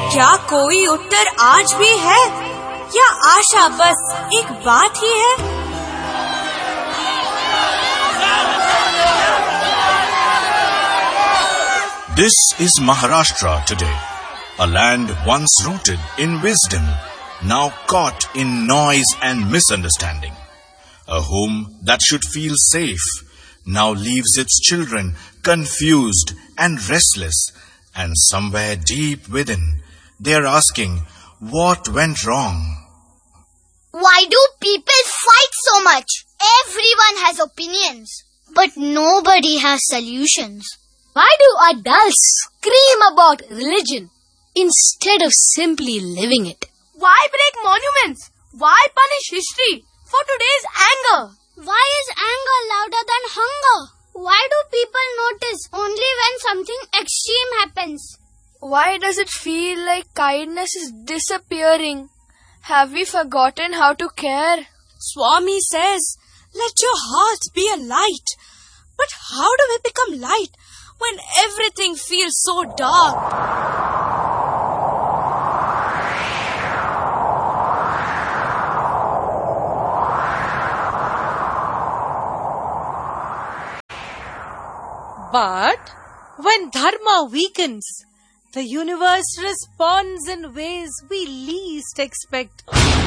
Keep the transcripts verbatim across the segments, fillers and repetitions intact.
क्या कोई उत्तर आज भी है या आशा बस एक बात ही है? This is Maharashtra today, a land once rooted in wisdom, now caught in noise and misunderstanding. A home that should feel safe now leaves its children confused and restless, and somewhere deep within, they are asking, what went wrong? Why do people fight so much? Everyone has opinions, but nobody has solutions. Why do adults scream about religion instead of simply living it? Why break monuments? Why punish history for today's anger? Why is anger louder than hunger? Why do people notice only when something extreme happens? Why does it feel like kindness is disappearing? Have we forgotten how to care? Swami says, let your hearts be a light. But how do we become light when everything feels so dark? But when dharma weakens, the universe responds in ways we least expect.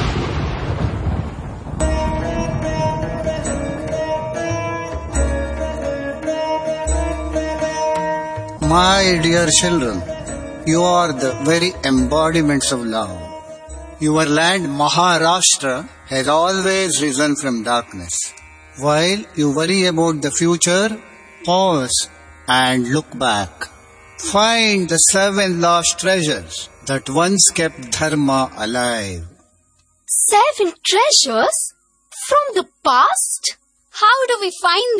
My dear children, you are the very embodiments of love. Your land Maharashtra has always risen from darkness. While you worry about the future, pause and look back. Find the seven lost treasures that once kept dharma alive. Seven treasures? From the past? How do we find